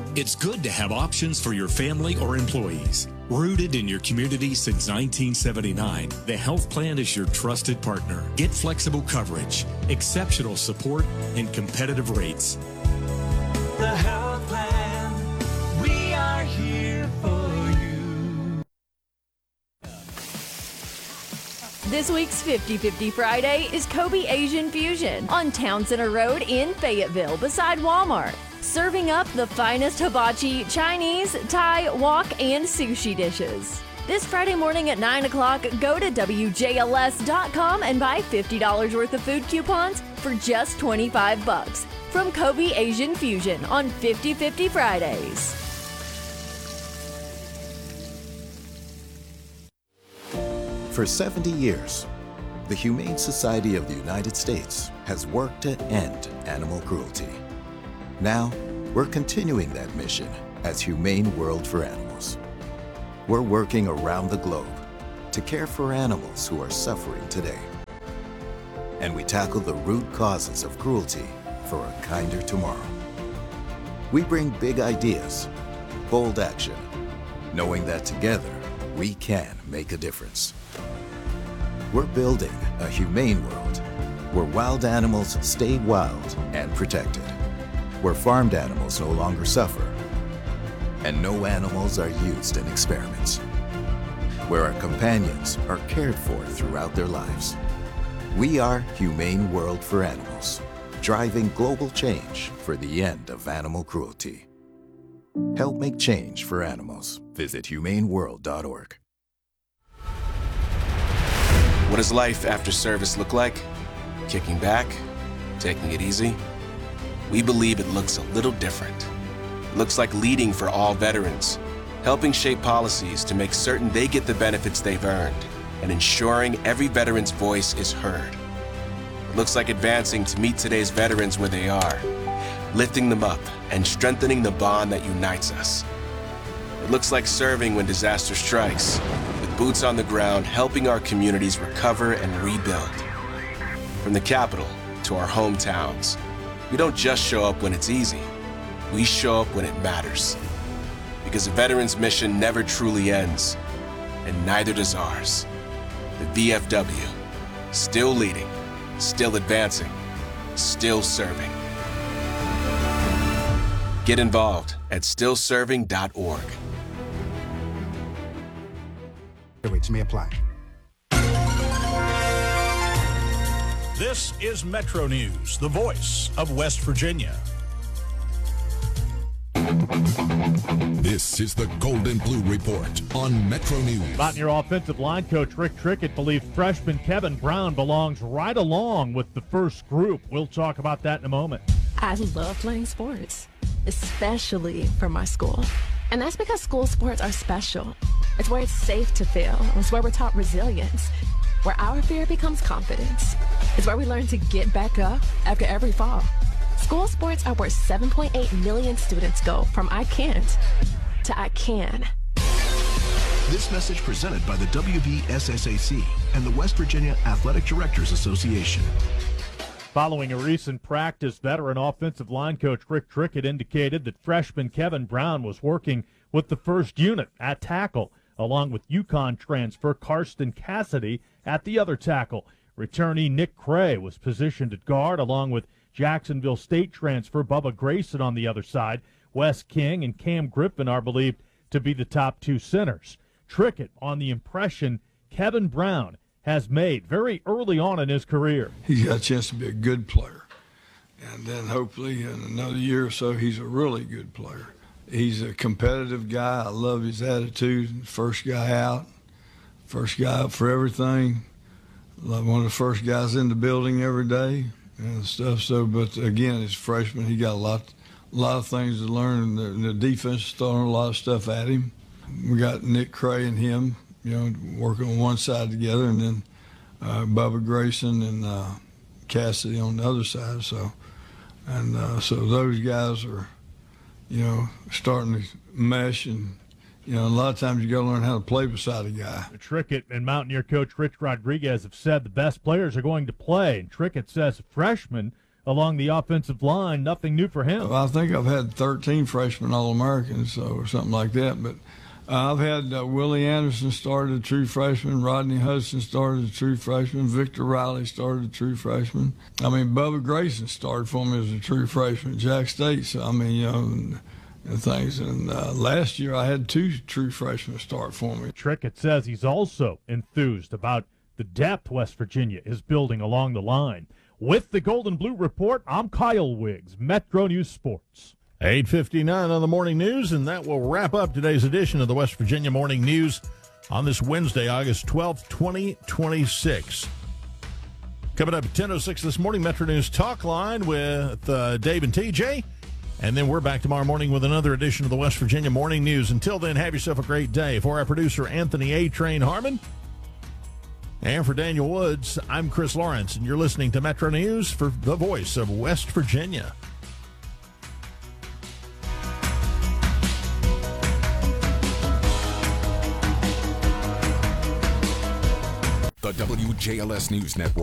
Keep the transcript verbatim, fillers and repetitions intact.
It's good to have options for your family or employees. Rooted in your community since nineteen seventy-nine, the health plan is your trusted partner. Get flexible coverage, exceptional support, and competitive rates. The health plan, we are here for you. This week's fifty fifty Friday is Kobe Asian Fusion on Town Center Road in Fayetteville beside Walmart. Serving up the finest hibachi, Chinese, Thai, wok, and sushi dishes. This Friday morning at nine o'clock, go to W J L S dot com and buy fifty dollars worth of food coupons for just twenty-five bucks from Kobe Asian Fusion on fifty fifty Fridays. For seventy years, the Humane Society of the United States has worked to end animal cruelty. Now, we're continuing that mission as Humane World for Animals. We're working around the globe to care for animals who are suffering today. And we tackle the root causes of cruelty for a kinder tomorrow. We bring big ideas, bold action, knowing that together we can make a difference. We're building a humane world where wild animals stay wild and protected, where farmed animals no longer suffer, and no animals are used in experiments, where our companions are cared for throughout their lives. We are Humane World for Animals, driving global change for the end of animal cruelty. Help make change for animals. Visit humane world dot org. What does life after service look like? Kicking back? Taking it easy? We believe it looks a little different. It looks like leading for all veterans, helping shape policies to make certain they get the benefits they've earned, and ensuring every veteran's voice is heard. It looks like advancing to meet today's veterans where they are, lifting them up and strengthening the bond that unites us. It looks like serving when disaster strikes, with boots on the ground helping our communities recover and rebuild. From the Capitol to our hometowns, we don't just show up when it's easy. We show up when it matters. Because a veteran's mission never truly ends, and neither does ours. The V F W, still leading, still advancing, still serving. Get involved at still serving dot org. Rates may apply. This is Metro News, the voice of West Virginia. This is the Golden Blue Report on Metro News. Mountaineer offensive line coach Rick Trickett believes freshman Kevin Brown belongs right along with the first group. We'll talk about that in a moment. I love playing sports, especially for my school. And that's because school sports are special. It's where it's safe to fail. It's where we're taught resilience, where our fear becomes confidence. It's where we learn to get back up after every fall. School sports are where seven point eight million students go from I can't to I can. This message presented by the W V S S A C and the West Virginia Athletic Directors Association. Following a recent practice, veteran offensive line coach Rick Trickett indicated that freshman Kevin Brown was working with the first unit at tackle, along with UConn transfer Karsten Cassidy at the other tackle. Returnee Nick Cray was positioned at guard, along with Jacksonville State transfer Bubba Grayson on the other side. Wes King and Cam Griffin are believed to be the top two centers. Trickett on the impression Kevin Brown has made very early on in his career. He's got a chance to be a good player. And then hopefully in another year or so, he's a really good player. He's a competitive guy. I love his attitude. First guy out, first guy up for everything. Like one of the first guys in the building every day and stuff. So, but again, as a freshman, he got a lot, a lot of things to learn. The, the defense is throwing a lot of stuff at him. We got Nick Cray and him, you know, working on one side together, and then uh, Bubba Grayson and uh, Cassidy on the other side. So, and uh, so those guys are, you know, starting to mesh, and you know, a lot of times you got to learn how to play beside a guy. Trickett and Mountaineer coach Rich Rodriguez have said the best players are going to play, and Trickett says freshmen along the offensive line. Nothing new for him. Well, I think I've had thirteen freshmen All-Americans so, or something like that. But uh, I've had uh, Willie Anderson started a true freshman. Rodney Hudson started a true freshman. Victor Riley started a true freshman. I mean, Bubba Grayson started for me as a true freshman. Jack States, I mean, you know, and, and things. And uh, last year I had two true freshmen start for me. Trickett says he's also enthused about the depth West Virginia is building along the line. With the Gold and Blue Report, I'm Kyle Wiggs, Metro News Sports. eight fifty-nine on the Morning News, and that will wrap up today's edition of the West Virginia Morning News on this Wednesday, August twelfth, twenty twenty-six. Coming up at ten oh six this morning, Metro News Talk Line with uh, Dave and T J. And then we're back tomorrow morning with another edition of the West Virginia Morning News. Until then, have yourself a great day. For our producer, Anthony A. Train Harmon, and for Daniel Woods, I'm Chris Lawrence, and you're listening to Metro News for the voice of West Virginia. The W J L S News Network.